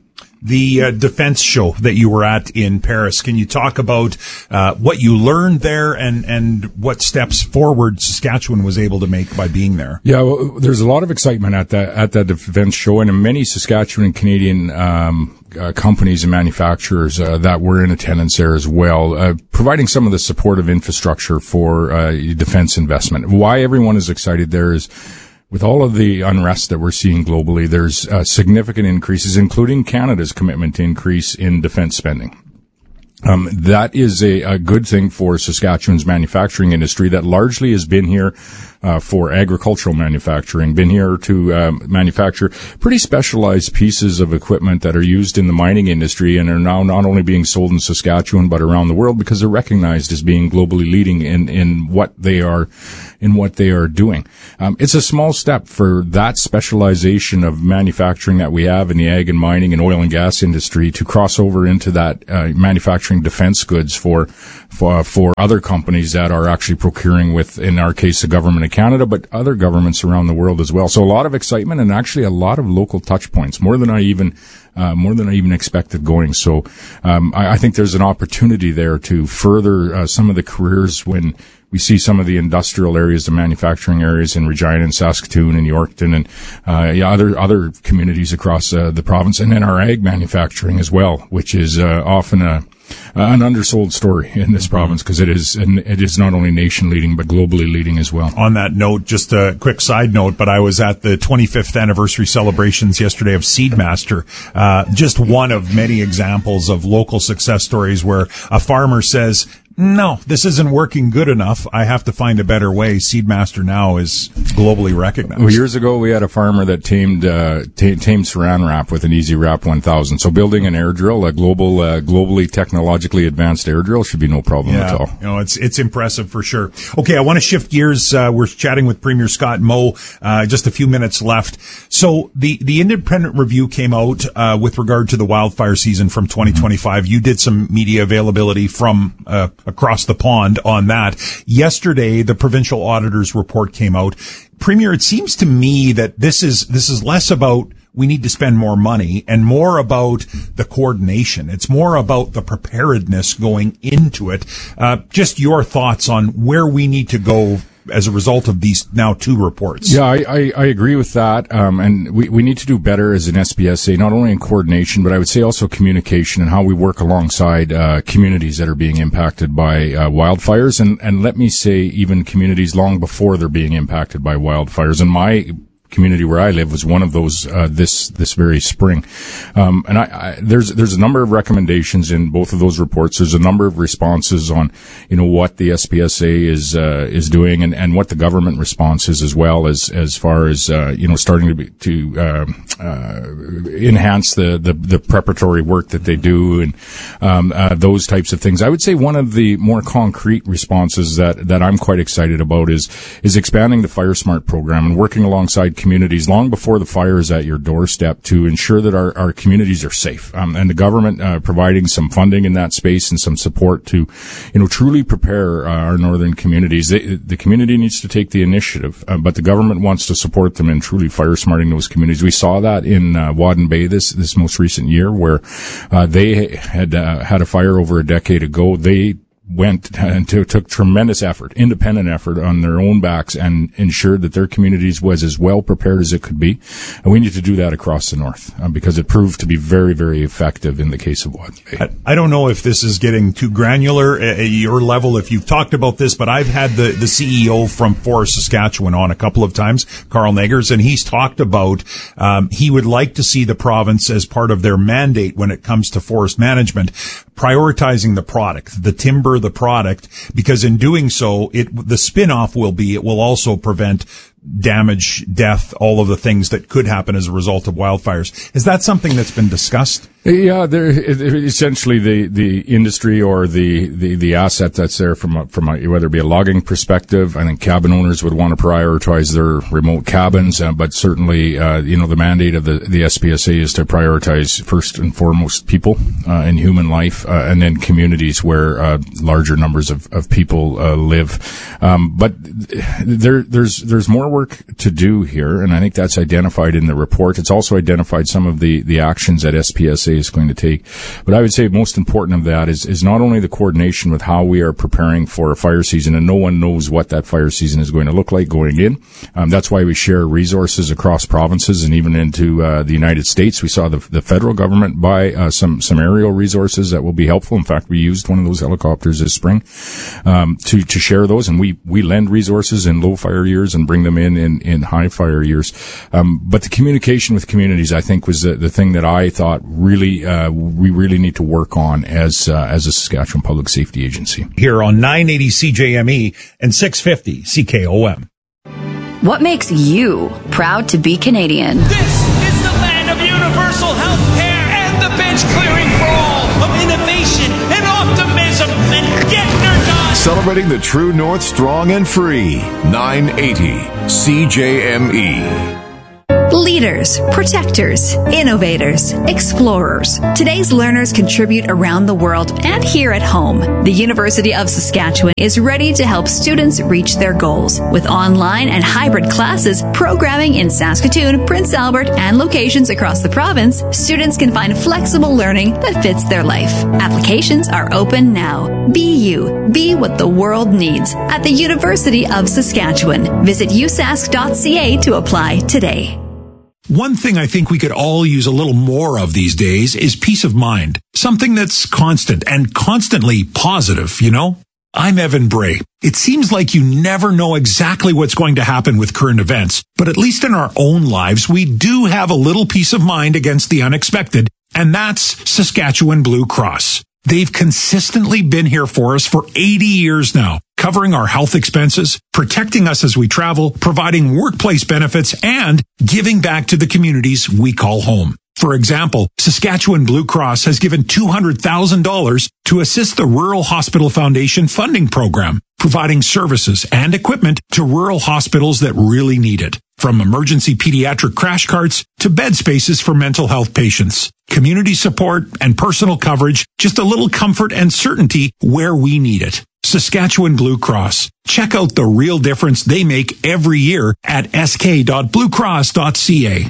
the uh, defense show that you were at in Paris. Can you talk about uh, what you learned there and, and what steps forward Saskatchewan was able to make by being there? Yeah, well, there's a lot of excitement at that at that defense show, and many Saskatchewan and Canadian um, uh, companies and manufacturers uh, that were in attendance there as well, uh, providing some of the supportive infrastructure for uh, defense investment. Why everyone is excited there is, with all of the unrest that we're seeing globally, there's uh, significant increases, including Canada's commitment to increase in defense spending. Um, that is a, a good thing for Saskatchewan's manufacturing industry that largely has been here uh, for agricultural manufacturing, been here to um, manufacture pretty specialized pieces of equipment that are used in the mining industry and are now not only being sold in Saskatchewan but around the world because they're recognized as being globally leading in, in what they are in what they are doing. Um, it's a small step for that specialization of manufacturing that we have in the ag and mining and oil and gas industry to cross over into that uh, manufacturing defense goods for, for for other companies that are actually procuring with, in our case, the government of Canada, but other governments around the world as well. So a lot of excitement and actually a lot of local touch points, more than I even uh, more than I even expected going. So um, I, I think there's an opportunity there to further uh, some of the careers when we see some of the industrial areas, the manufacturing areas in Regina and Saskatoon and Yorkton and uh, yeah, other other communities across uh, the province, and then our ag manufacturing as well, which is uh, often a Uh, an undersold story in this mm-hmm. province because it is, and it is not only nation leading but globally leading as well. On that note, just a quick side note, but I was at the twenty-fifth anniversary celebrations yesterday of Seedmaster. Uh, just one of many examples of local success stories where a farmer says, no, this isn't working good enough. I have to find a better way. Seedmaster now is globally recognized. Well, years ago, we had a farmer that tamed uh, t- tamed Saran wrap with an Easy Wrap one thousand. So building an air drill, a global, uh, globally technologically advanced air drill, should be no problem yeah, at all. You know, it's it's impressive for sure. Okay, I want to shift gears. Uh, we're chatting with Premier Scott Moe. Uh, just a few minutes left. So the the independent review came out uh, with regard to the wildfire season from twenty twenty-five. Mm-hmm. You did some media availability from uh, across the pond on that. Yesterday, the provincial auditor's report came out. Premier, it seems to me that this is this is less about we need to spend more money and more about the coordination. It's more about the preparedness going into it. Uh, just your thoughts on where we need to go as a result of these now two reports. Yeah, I, I, I agree with that. Um, and we, we need to do better as an S B S A, not only in coordination, but I would say also communication and how we work alongside uh, communities that are being impacted by uh, wildfires. And, and let me say even communities long before they're being impacted by wildfires. And my community where I live was one of those uh, this this very spring, um, and I, I there's there's a number of recommendations in both of those reports. There's a number of responses on you know what the S B S A is uh, is doing and, and what the government response is as well as as far as uh, you know starting to be, to uh, uh, enhance the, the the preparatory work that they do and um, uh, those types of things. I would say one of the more concrete responses that that I'm quite excited about is is expanding the Fire Smart program and working alongside communities long before the fire is at your doorstep to ensure that our, our communities are safe. Um, and the government uh, providing some funding in that space and some support to, you know, truly prepare uh, our northern communities. They, the community needs to take the initiative, uh, but the government wants to support them in truly fire smarting those communities. We saw that in uh, Wadden Bay this this most recent year, where uh, they had uh, had a fire over a decade ago. They went and to, took tremendous effort, independent effort on their own backs and ensured that their communities was as well prepared as it could be. And we need to do that across the north uh, because it proved to be very, very effective in the case of Wadden Bay. I, I don't know if this is getting too granular at your level, if you've talked about this, but I've had the, the C E O from Forest Saskatchewan on a couple of times, Carl Negers, and he's talked about um, he would like to see the province as part of their mandate when it comes to forest management, prioritizing the product, the timber, the product, because in doing so, it the spin-off will be it will also prevent damage, death, all of the things that could happen as a result of wildfires. Is that something that's been discussed? Yeah, there essentially the the industry or the the the asset that's there from a, from a, whether it be a logging perspective. I think cabin owners would want to prioritize their remote cabins, uh, but certainly uh, you know the mandate of the the S B S A is to prioritize first and foremost people uh, in human life, uh, and then communities where uh, larger numbers of of people uh, live. Um, but there there's there's more work to do here, and I think that's identified in the report. It's also identified some of the, the actions that S P S A is going to take. But I would say most important of that is, is not only the coordination with how we are preparing for a fire season, and no one knows what that fire season is going to look like going in. Um, that's why we share resources across provinces and even into uh, the United States. We saw the, the federal government buy uh, some, some aerial resources that will be helpful. In fact, we used one of those helicopters this spring um, to, to share those, and we, we lend resources in low fire years and bring them in in, in high fire years. Um, but the communication with communities, I think, was the, the thing that I thought really uh, we really need to work on as uh, as a Saskatchewan Public Safety Agency. Here on nine eighty C J M E and six fifty C K O M. What makes you proud to be Canadian? This is the land of universal health care and the bench clearing for all, of innovation and optimism, and getting her done. Celebrating the true North strong and free. nine eighty C J M E. Leaders, protectors, innovators, explorers. Today's learners contribute around the world and here at home. The University of Saskatchewan is ready to help students reach their goals. With online and hybrid classes, programming in Saskatoon, Prince Albert, and locations across the province, students can find flexible learning that fits their life. Applications are open now. Be you. Be what the world needs at the University of Saskatchewan. Visit u sask dot c a to apply today. One thing I think we could all use a little more of these days is peace of mind. Something that's constant and constantly positive, you know? I'm Evan Bray. It seems like you never know exactly what's going to happen with current events, but at least in our own lives, we do have a little peace of mind against the unexpected, and that's Saskatchewan Blue Cross. They've consistently been here for us for eighty years now, covering our health expenses, protecting us as we travel, providing workplace benefits, and giving back to the communities we call home. For example, Saskatchewan Blue Cross has given two hundred thousand dollars to assist the Rural Hospital Foundation funding program, providing services and equipment to rural hospitals that really need it. From emergency pediatric crash carts to bed spaces for mental health patients. Community support and personal coverage, just a little comfort and certainty where we need it. Saskatchewan Blue Cross. Check out the real difference they make every year at s k dot blue cross dot c a.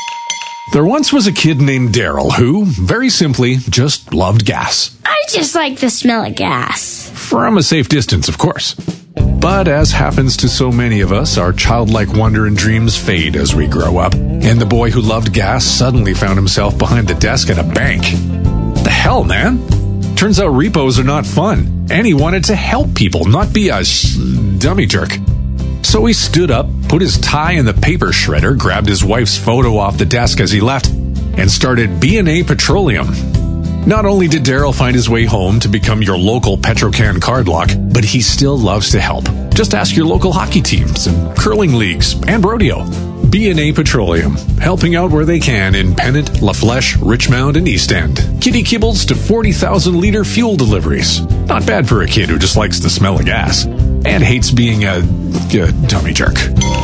There once was a kid named Daryl who, very simply, just loved gas. I just like the smell of gas. From a safe distance, of course. But as happens to so many of us, our childlike wonder and dreams fade as we grow up. And the boy who loved gas suddenly found himself behind the desk at a bank. The hell, man? Turns out repos are not fun. And he wanted to help people, not be a sh- dummy jerk. So he stood up, put his tie in the paper shredder, grabbed his wife's photo off the desk as he left, and started B and A Petroleum. Not only did Daryl find his way home to become your local Petrocan card lock, but he still loves to help. Just ask your local hockey teams and curling leagues and rodeo. B and A Petroleum, helping out where they can in Pennant, La Flèche, Richmond, and East End. Kitty kibbles to forty thousand liter fuel deliveries. Not bad for a kid who just likes the smell of gas and hates being a, a dummy jerk.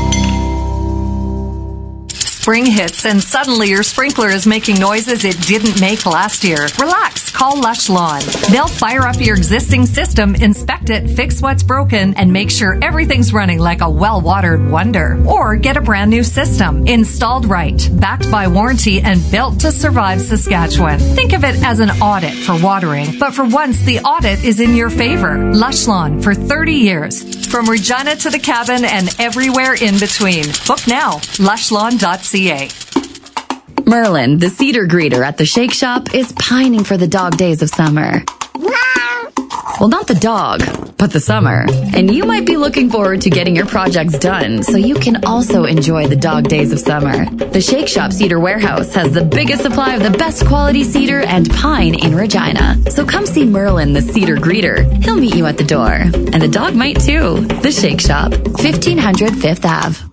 Spring hits and suddenly your sprinkler is making noises it didn't make last year. Relax, call Lush Lawn. They'll fire up your existing system, inspect it, fix what's broken, and make sure everything's running like a well-watered wonder. Or get a brand new system, installed right, backed by warranty, and built to survive Saskatchewan. Think of it as an audit for watering, but for once the audit is in your favor. Lush Lawn for thirty years. From Regina to the cabin and everywhere in between. Book now, lush lawn dot c a. Merlin, the cedar greeter at the Shake Shop, is pining for the dog days of summer. Well, not the dog, but the summer. And you might be looking forward to getting your projects done so you can also enjoy the dog days of summer. The Shake Shop Cedar Warehouse has the biggest supply of the best quality cedar and pine in Regina. So come see Merlin, the cedar greeter. He'll meet you at the door. And the dog might too. The Shake Shop, fifteen hundred Fifth Avenue.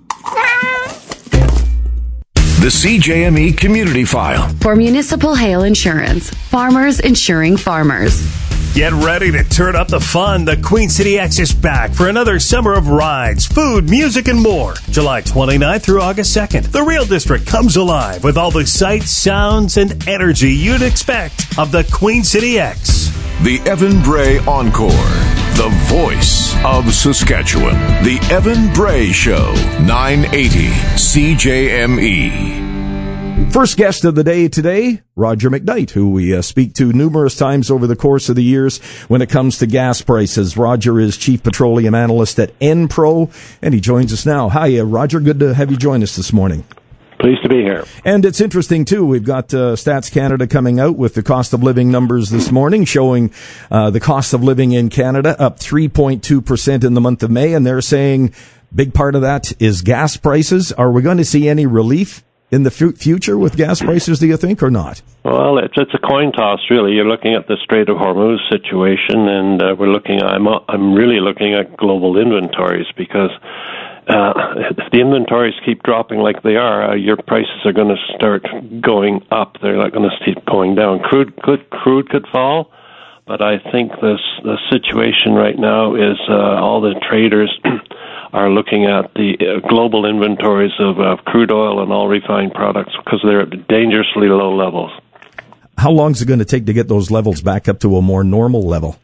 The C J M E Community File. For Municipal Hail Insurance, farmers insuring farmers. Get ready to turn up the fun. The Queen City X is back for another summer of rides, food, music, and more. July twenty-ninth through August second. The Real District comes alive with all the sights, sounds, and energy you'd expect of the Queen City X. The Evan Bray Encore. the voice of Saskatchewan. The Evan Bray Show, nine eighty C J M E. First guest of the day today, Roger McKnight, who we uh, speak to numerous times over the course of the years when it comes to gas prices. Roger is Chief Petroleum Analyst at Enpro, and he joins us now. Hi, uh, Roger. Good to have you join us this morning. Pleased to be here. And it's interesting, too. We've got uh, Stats Canada coming out with the cost of living numbers this morning, showing uh, the cost of living in Canada up three point two percent in the month of May, and they're saying big part of that is gas prices. Are we going to see any relief in the f- future with gas prices, do you think, or not? Well, it's it's a coin toss, really. You're looking at the Strait of Hormuz situation, and uh, we're looking. I'm I'm really looking at global inventories because uh, if the inventories keep dropping like they are, uh, your prices are going to start going up. They're not going to keep going down. Crude could crude could fall, but I think this the situation right now is uh, all the traders are looking at the uh, global inventories of uh, crude oil and all refined products because they're at dangerously low levels. How long is it going to take to get those levels back up to a more normal level?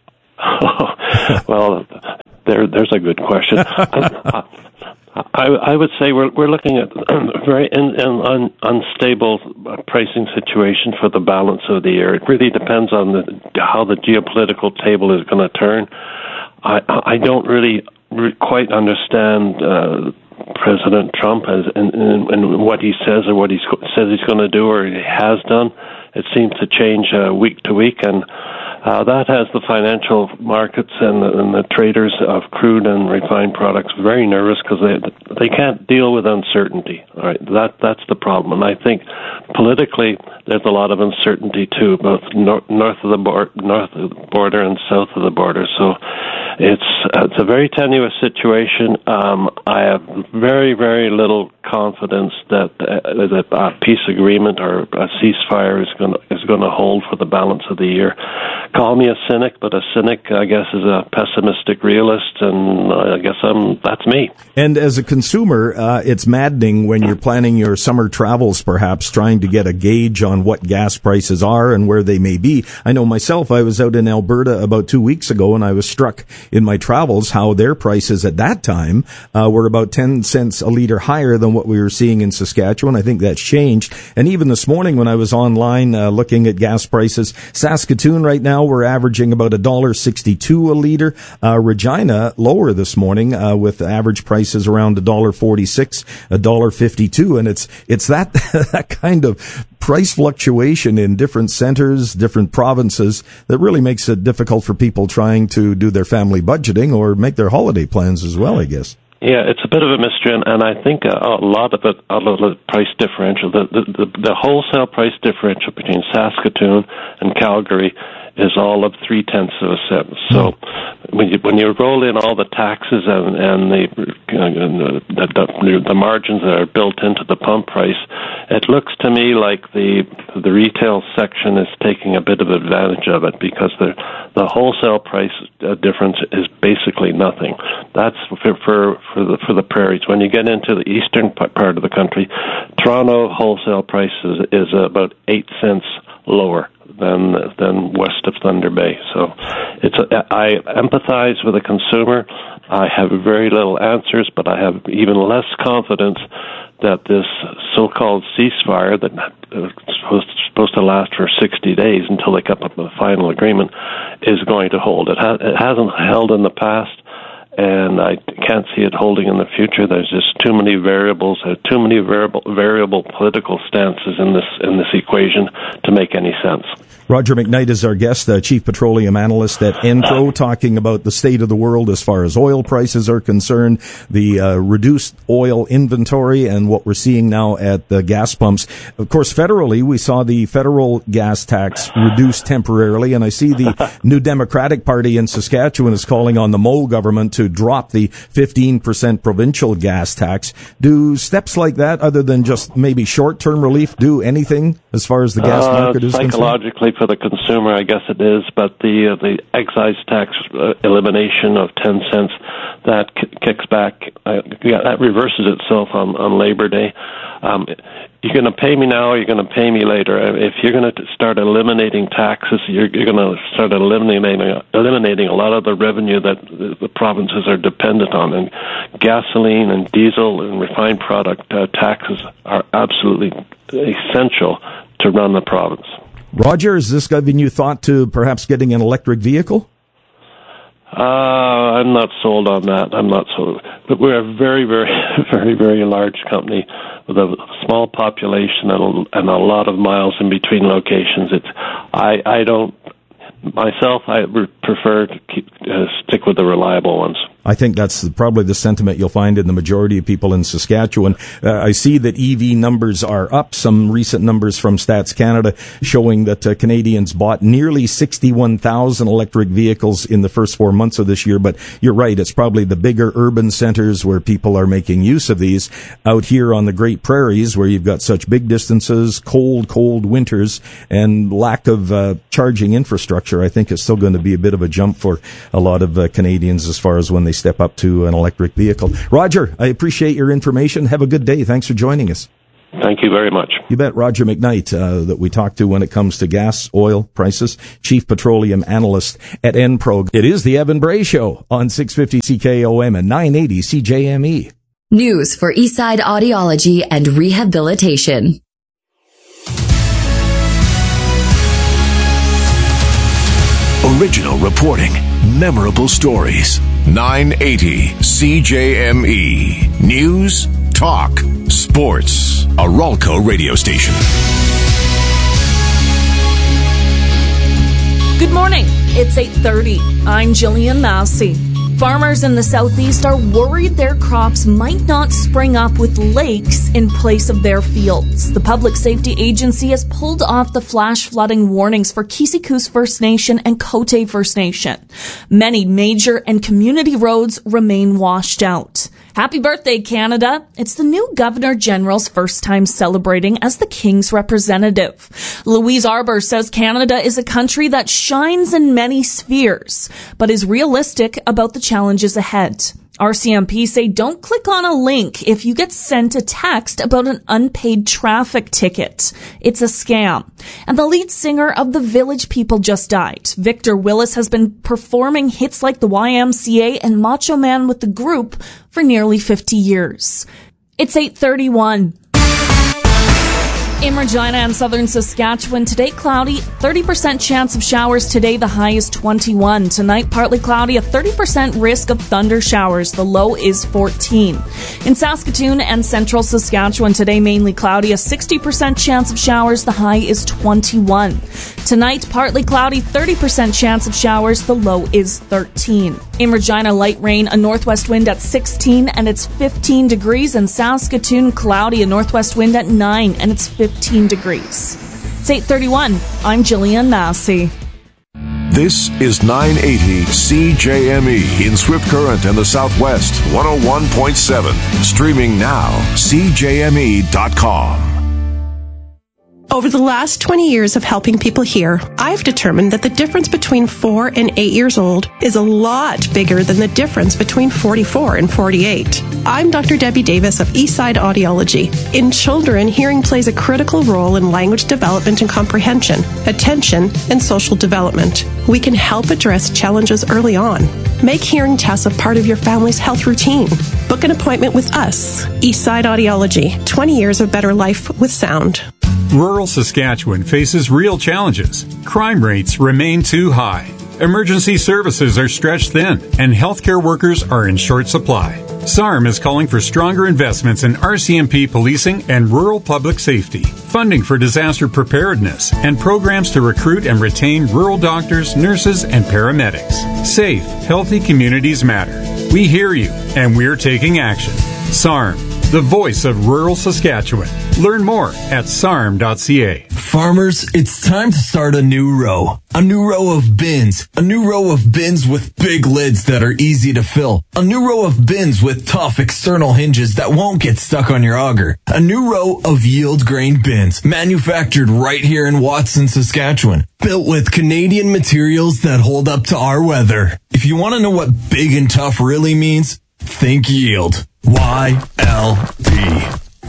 Well, there, there's a good question. I, I, I would say we're we're looking at a very in, in, un, unstable pricing situation for the balance of the year. It really depends on the, how the geopolitical table is going to turn. I, I don't really quite understand uh, President Trump as and, and, and what he says or what he says he's going to do or he has done. It seems to change uh, week to week, and uh, that has the financial markets and the, and the traders of crude and refined products very nervous because they they can't deal with uncertainty. All right, that that's the problem, and I think politically there's a lot of uncertainty too, both nor- north of the bor- north of the border and south of the border. So it's it's a very tenuous situation. Um, I have very very little confidence that uh, that a peace agreement or a ceasefire is going is going to hold for the balance of the year. Call me a cynic, but a cynic, I guess, is a pessimistic realist, and I guess I'm that's me. And as a consumer, uh, it's maddening when you're planning your summer travels, perhaps trying to get a gauge on what gas prices are and where they may be. I know myself, I was out in Alberta about two weeks ago, and I was struck in my travels how their prices at that time uh, were about ten cents a litre higher than what we were seeing in Saskatchewan. I think that's changed. And even this morning when I was online uh, looking at gas prices, Saskatoon right now we're averaging about one dollar sixty-two a litre. Uh, Regina lower this morning uh, with average prices around one dollar forty-six, one dollar fifty-two. And it's it's that that kind of price fluctuation in different centers, different provinces that really makes it difficult for people trying to do their family budgeting or make their holiday plans as well, I guess. Yeah, it's a bit of a mystery, and, and I think a, a lot of it, a lot of the price differential, the, the, the, the wholesale price differential between Saskatoon and Calgary is all of three tenths of a cent. So when you when you roll in all the taxes and and the uh, the, the, the margins that are built into the pump price, it looks to me like the the retail section is taking a bit of advantage of it because the the wholesale price difference is basically nothing. That's for for for the for the prairies. When you get into the eastern part of the country, Toronto wholesale price is, is about eight cents lower than than west of Thunder Bay. So it's a, I empathize with the consumer. I have very little answers, but I have even less confidence that this so-called ceasefire that is supposed, supposed to last for sixty days until they come up with a final agreement is going to hold. It, ha- it hasn't held in the past, and I can't see it holding in the future. There's just too many variables, uh, too many variable variable political stances in this in this equation to make any sense. Roger McKnight is our guest, uh, Chief Petroleum Analyst at Enpro, talking about the state of the world as far as oil prices are concerned, the uh, reduced oil inventory, and what we're seeing now at the gas pumps. Of course, federally, we saw the federal gas tax reduced temporarily, and I see the New Democratic Party in Saskatchewan is calling on the Moe government to drop the fifteen percent provincial gas tax. Do steps like that, other than just maybe short-term relief, do anything as far as the gas market uh, is concerned? Psychologically, for the consumer, I guess it is, but the uh, the excise tax uh, elimination of ten cents, that k- kicks back, uh, yeah, that reverses itself on, on Labor Day. Um, you're going to pay me now or you're going to pay me later. If you're going to start eliminating taxes, you're, you're going to start eliminating eliminating a lot of the revenue that the provinces are dependent on. And gasoline and diesel and refined product uh, taxes are absolutely essential to run the province. Roger, has this given you thought to perhaps getting an electric vehicle? Uh, I'm not sold on that. I'm not sold. But we're a very, very, very, very large company with a small population and a, and a lot of miles in between locations. It's, I, I don't, myself, I would prefer to keep, uh, stick with the reliable ones. I think that's probably the sentiment you'll find in the majority of people in Saskatchewan. Uh, I see that E V numbers are up. Some recent numbers from Stats Canada showing that uh, Canadians bought nearly sixty-one thousand electric vehicles in the first four months of this year. But you're right, it's probably the bigger urban centers where people are making use of these. Out here on the Great Prairies, where you've got such big distances, cold, cold winters, and lack of uh, charging infrastructure, I think it's still going to be a bit of a jump for a lot of uh, Canadians as far as when they step up to an electric vehicle. Roger, I appreciate your information. Have a good day. Thanks for joining us. Thank you very much. You bet. Roger McKnight, uh, that we talked to when it comes to gas, oil prices, Chief Petroleum Analyst at Enpro. It is the Evan Bray Show on six fifty C K O M and nine eighty C J M E. News for Eastside Audiology and Rehabilitation. Original reporting, memorable stories. nine eighty C J M E. News, talk, sports. A Ralco radio station. Good morning. It's eight thirty. I'm Jillian Massey. Farmers in the southeast are worried their crops might not spring up with lakes in place of their fields. The Public Safety Agency has pulled off the flash flooding warnings for Kisikoos First Nation and Cote First Nation. Many major and community roads remain washed out. Happy birthday, Canada. It's the new Governor General's first time celebrating as the King's representative. Louise Arbour says Canada is a country that shines in many spheres, but is realistic about the challenges ahead. R C M P say don't click on a link if you get sent a text about an unpaid traffic ticket. It's a scam. And the lead singer of The Village People just died. Victor Willis has been performing hits like the Y M C A and Macho Man with the group for nearly fifty years. It's eight thirty-one. In Regina and southern Saskatchewan, today cloudy, thirty percent chance of showers today, the high is twenty-one. Tonight, partly cloudy, a thirty percent risk of thunder showers, the low is fourteen. In Saskatoon and central Saskatchewan, today mainly cloudy, a sixty percent chance of showers, the high is twenty-one. Tonight, partly cloudy, thirty percent chance of showers, the low is thirteen. In Regina, light rain, a northwest wind at sixteen, and it's fifteen degrees. In Saskatoon, cloudy, a northwest wind at nine, and it's fifteen degrees. It's eight thirty-one. I'm Jillian Massey. This is nine eighty C J M E in Swift Current and the Southwest, one oh one point seven. Streaming now, C J M E dot com. Over the last twenty years of helping people hear, I've determined that the difference between four and eight years old is a lot bigger than the difference between forty-four and forty-eight. I'm Doctor Debbie Davis of Eastside Audiology. In children, hearing plays a critical role in language development and comprehension, attention, and social development. We can help address challenges early on. Make hearing tests a part of your family's health routine. Book an appointment with us. Eastside Audiology, twenty years of better life with sound. Rural Saskatchewan faces real challenges. Crime rates remain too high. Emergency services are stretched thin, and healthcare workers are in short supply. S A R M is calling for stronger investments in R C M P policing and rural public safety, funding for disaster preparedness, and programs to recruit and retain rural doctors, nurses, and paramedics. Safe, healthy communities matter. We hear you, and we're taking action. S A R M, the voice of rural Saskatchewan. Learn more at S A R M dot C A. Farmers, it's time to start a new row. A new row of bins. A new row of bins with big lids that are easy to fill. A new row of bins with tough external hinges that won't get stuck on your auger. A new row of yield grain bins, manufactured right here in Watson, Saskatchewan. Built with Canadian materials that hold up to our weather. If you want to know what big and tough really means, think yield. Y L D.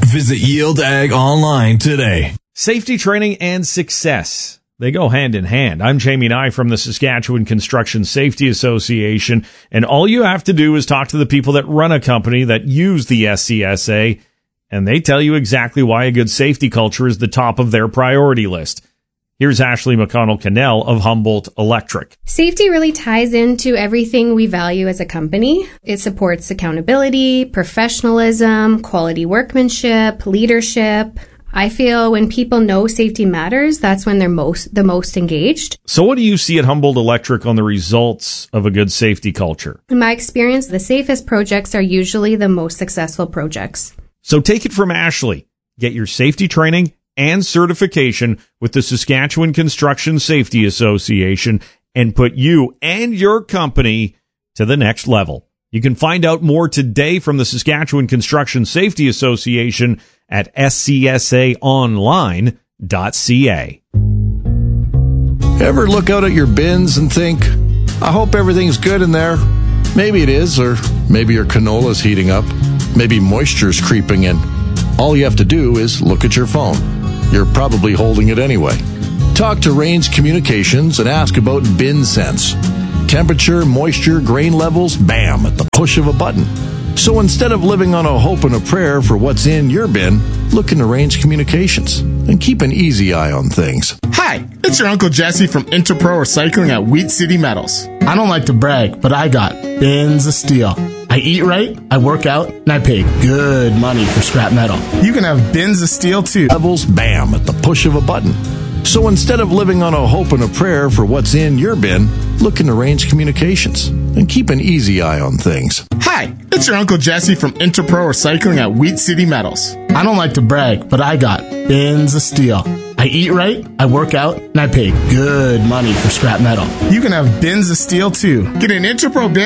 Visit Yield Ag online today. Safety training and success. They go hand in hand. I'm Jamie Nye from the Saskatchewan Construction Safety Association, and all you have to do is talk to the people that run a company that use the S C S A, and they tell you exactly why a good safety culture is the top of their priority list. Here's Ashley McConnell-Cannell of Humboldt Electric. Safety really ties into everything we value as a company. It supports accountability, professionalism, quality workmanship, leadership. I feel when people know safety matters, that's when they're most the most engaged. So what do you see at Humboldt Electric on the results of a good safety culture? In my experience, the safest projects are usually the most successful projects. So take it from Ashley. Get your safety training and certification with the Saskatchewan Construction Safety Association and put you and your company to the next level. You can find out more today from the Saskatchewan Construction Safety Association at s c s a online dot c a. Ever look out at your bins and think, I hope everything's good in there? Maybe it is, or maybe your canola's heating up. Maybe moisture's creeping in. All you have to do is look at your phone. You're probably holding it anyway. Talk to Range Communications and ask about Bin Sense. Temperature, moisture, grain levels, bam, at the push of a button. So instead of living on a hope and a prayer for what's in your bin, look into Range Communications and keep an easy eye on things. Hi, it's your Uncle Jesse from Interpro Recycling at Wheat City Metals. I don't like to brag, but I got bins of steel. I eat right, I work out, and I pay good money for scrap metal. You can have bins of steel too. Levels, bam, at the push of a button. So instead of living on a hope and a prayer for what's in your bin, look into Range Communications and keep an easy eye on things. Hi, it's your Uncle Jesse from Interpro Recycling at Wheat City Metals. I don't like to brag, but I got bins of steel. I eat right, I work out, and I pay good money for scrap metal. You can have bins of steel too. Get an Interpro bin